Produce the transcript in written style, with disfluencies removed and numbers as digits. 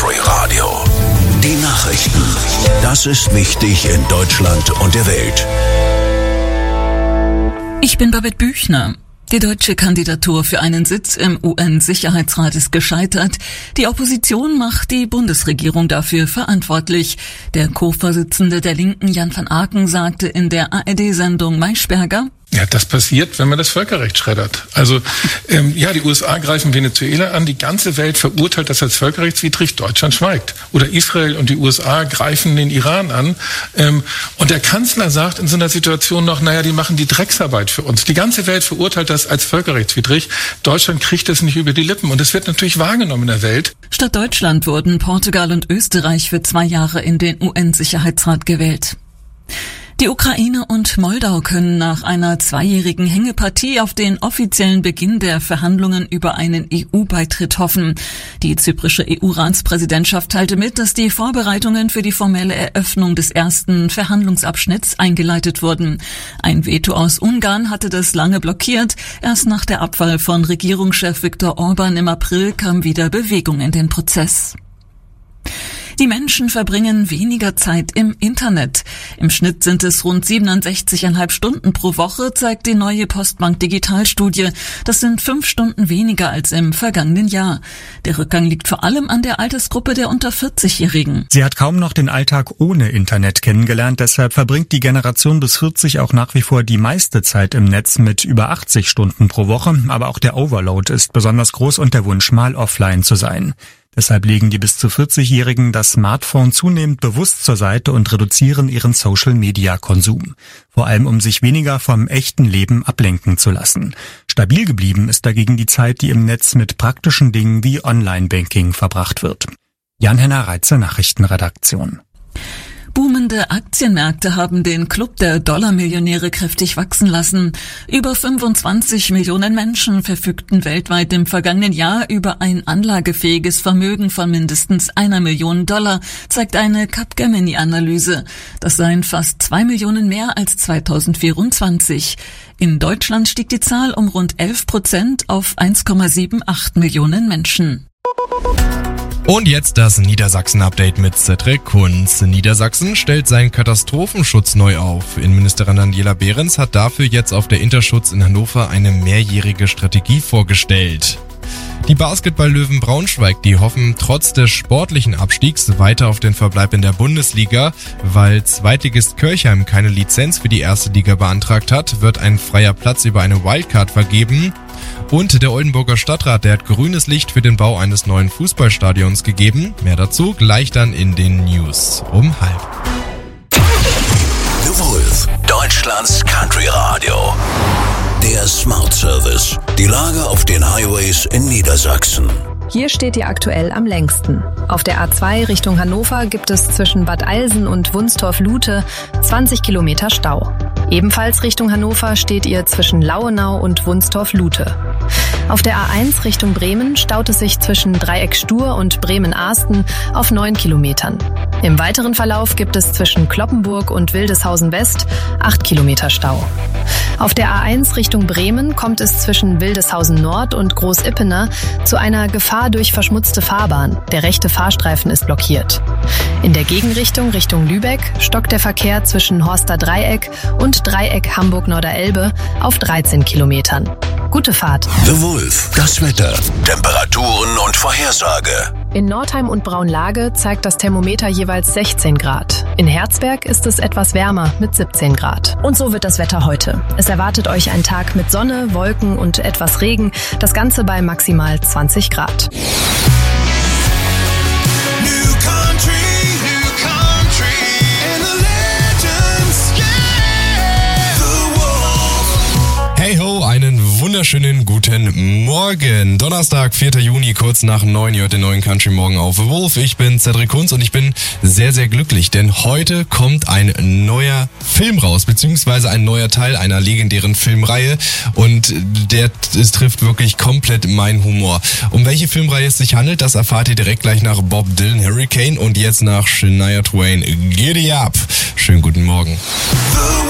Country Radio. Die Nachrichten. Das ist wichtig in Deutschland und der Welt. Ich bin Babette Büchner. Die deutsche Kandidatur für einen Sitz im UN-Sicherheitsrat ist gescheitert. Die Opposition macht die Bundesregierung dafür verantwortlich. Der Co-Vorsitzende der Linken, Jan van Aken, sagte in der ARD-Sendung Maischberger: Ja, das passiert, wenn man das Völkerrecht schreddert. Also, die USA greifen Venezuela an, die ganze Welt verurteilt das als völkerrechtswidrig, Deutschland schweigt. Oder Israel und die USA greifen den Iran an. Und der Kanzler sagt in so einer Situation noch, die machen die Drecksarbeit für uns. Die ganze Welt verurteilt das als völkerrechtswidrig. Deutschland kriegt das nicht über die Lippen. Und es wird natürlich wahrgenommen in der Welt. Statt Deutschland wurden Portugal und Österreich für 2 Jahre in den UN-Sicherheitsrat gewählt. Die Ukraine und Moldau können nach einer 2-jährigen Hängepartie auf den offiziellen Beginn der Verhandlungen über einen EU-Beitritt hoffen. Die zyprische EU-Ratspräsidentschaft teilte mit, dass die Vorbereitungen für die formelle Eröffnung des ersten Verhandlungsabschnitts eingeleitet wurden. Ein Veto aus Ungarn hatte das lange blockiert. Erst nach der Abwahl von Regierungschef Viktor Orban im April kam wieder Bewegung in den Prozess. Die Menschen verbringen weniger Zeit im Internet. Im Schnitt sind es rund 67,5 Stunden pro Woche, zeigt die neue Postbank Digitalstudie. Das sind 5 Stunden weniger als im vergangenen Jahr. Der Rückgang liegt vor allem an der Altersgruppe der unter 40-Jährigen. Sie hat kaum noch den Alltag ohne Internet kennengelernt. Deshalb verbringt die Generation bis 40 auch nach wie vor die meiste Zeit im Netz mit über 80 Stunden pro Woche. Aber auch der Overload ist besonders groß und der Wunsch, mal offline zu sein. Deshalb legen die bis zu 40-Jährigen das Smartphone zunehmend bewusst zur Seite und reduzieren ihren Social-Media-Konsum. Vor allem, um sich weniger vom echten Leben ablenken zu lassen. Stabil geblieben ist dagegen die Zeit, die im Netz mit praktischen Dingen wie Online-Banking verbracht wird. Jan-Henner Reitze, Nachrichtenredaktion. Boomende Aktienmärkte haben den Club der Dollarmillionäre kräftig wachsen lassen. Über 25 Millionen Menschen verfügten weltweit im vergangenen Jahr über ein anlagefähiges Vermögen von mindestens $1 Million, zeigt eine Capgemini-Analyse. Das seien fast 2 Millionen mehr als 2024. In Deutschland stieg die Zahl um rund 11% auf 1,78 Millionen Menschen. Und jetzt das Niedersachsen-Update mit Cedric Kunz. Niedersachsen stellt seinen Katastrophenschutz neu auf. Innenministerin Daniela Behrens hat dafür jetzt auf der Interschutz in Hannover eine mehrjährige Strategie vorgestellt. Die Basketball-Löwen Braunschweig, die hoffen trotz des sportlichen Abstiegs weiter auf den Verbleib in der Bundesliga. Weil Zweitligist Kirchheim keine Lizenz für die erste Liga beantragt hat, wird ein freier Platz über eine Wildcard vergeben. Und der Oldenburger Stadtrat, der hat grünes Licht für den Bau eines neuen Fußballstadions gegeben. Mehr dazu gleich dann in den News um 12:30. The Wolf, Deutschlands Country Radio. Der Smart Service. Die Lage auf den Highways in Niedersachsen. Hier steht ihr aktuell am längsten. Auf der A2 Richtung Hannover gibt es zwischen Bad Eilsen und Wunstorf-Lute 20 Kilometer Stau. Ebenfalls Richtung Hannover steht ihr zwischen Lauenau und Wunstorf-Lute. Auf der A1 Richtung Bremen staut es sich zwischen Dreieck Stur und Bremen-Ahsten auf 9 Kilometern. Im weiteren Verlauf gibt es zwischen Kloppenburg und Wildeshausen West 8 Kilometer Stau. Auf der A1 Richtung Bremen kommt es zwischen Wildeshausen Nord und Groß-Ippener zu einer Gefahr durch verschmutzte Fahrbahn. Der rechte Fahrstreifen ist blockiert. In der Gegenrichtung Richtung Lübeck stockt der Verkehr zwischen Horster Dreieck und Dreieck Hamburg-Norderelbe auf 13 Kilometern. Gute Fahrt. The Wolf, das Wetter, Temperaturen und Vorhersage. In Nordheim und Braunlage zeigt das Thermometer jeweils 16 Grad. In Herzberg ist es etwas wärmer mit 17 Grad. Und so wird das Wetter heute. Es erwartet euch ein Tag mit Sonne, Wolken und etwas Regen. Das Ganze bei maximal 20 Grad. Hey ho, einen wunderschönen guten Morgen. Donnerstag, 4. Juni, kurz nach 9 Uhr, den neuen Country Morgen auf The Wolf. Ich bin Cedric Kunz und ich bin sehr, sehr glücklich, denn heute kommt ein neuer Film raus, beziehungsweise ein neuer Teil einer legendären Filmreihe und es trifft wirklich komplett meinen Humor. Um welche Filmreihe es sich handelt, das erfahrt ihr direkt gleich nach Bob Dylan, Hurricane und jetzt nach Shania Twain. Giddy up! Schönen guten Morgen.